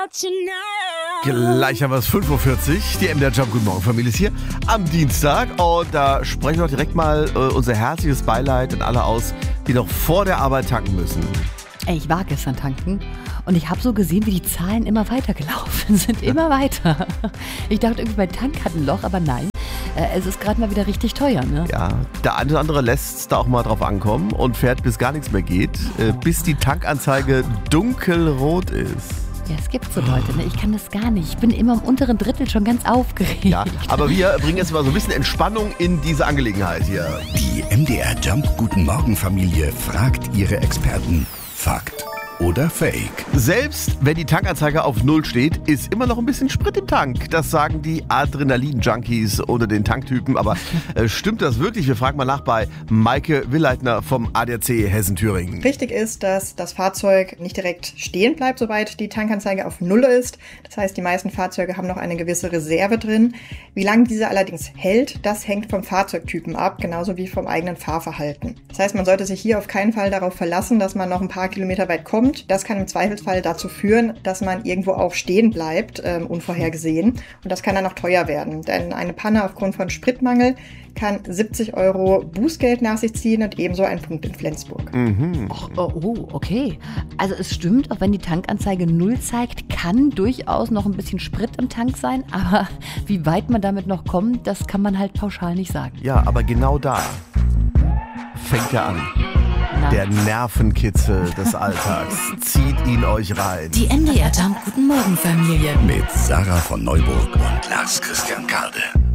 Gleich haben wir es 5.40 Uhr. Die MDR Jump Guten Morgen Familie ist hier am Dienstag. Und da sprechen wir doch direkt mal unser herzliches Beileid an alle aus, die noch vor der Arbeit tanken müssen. Ey, ich war gestern tanken und ich habe so gesehen, wie die Zahlen immer weiter gelaufen sind. Immer weiter. Ich dachte irgendwie, mein Tank hat ein Loch, aber nein. Es ist gerade mal wieder richtig teuer, ne? Ja, der eine oder andere lässt es da auch mal drauf ankommen und fährt, bis gar nichts mehr geht, bis die Tankanzeige dunkelrot ist. Ja, es gibt so Leute, ne? Ich kann das gar nicht. Ich bin immer im unteren Drittel schon ganz aufgeregt. Ja, aber wir bringen jetzt mal so ein bisschen Entspannung in diese Angelegenheit hier. Die MDR Jump Guten Morgen Familie fragt ihre Experten. Fakt oder Fake? Selbst wenn die Tankanzeige auf 0 steht, ist immer noch ein bisschen Sprit im Tank. Das sagen die Adrenalin-Junkies oder den Tanktypen. Aber stimmt das wirklich? Wir fragen mal nach bei Maike Willeitner vom ADAC Hessen-Thüringen. Richtig ist, dass das Fahrzeug nicht direkt stehen bleibt, sobald die Tankanzeige auf 0 ist. Das heißt, die meisten Fahrzeuge haben noch eine gewisse Reserve drin. Wie lange diese allerdings hält, das hängt vom Fahrzeugtypen ab, genauso wie vom eigenen Fahrverhalten. Das heißt, man sollte sich hier auf keinen Fall darauf verlassen, dass man noch ein paar Kilometer weit kommt. Das kann im Zweifelsfall dazu führen, dass man irgendwo auch stehen bleibt, unvorhergesehen. Und das kann dann auch teuer werden. Denn eine Panne aufgrund von Spritmangel kann 70 € Bußgeld nach sich ziehen und ebenso ein Punkt in Flensburg. Oh, okay. Also es stimmt, auch wenn die Tankanzeige 0 zeigt, kann durchaus noch ein bisschen Sprit im Tank sein. Aber wie weit man damit noch kommt, das kann man halt pauschal nicht sagen. Ja, aber genau da fängt er an. Der Nervenkitzel des Alltags. Zieht ihn euch rein. Die MDR Jump Guten Morgen Familie. Mit Sarah von Neuburg und Lars Christian Karde.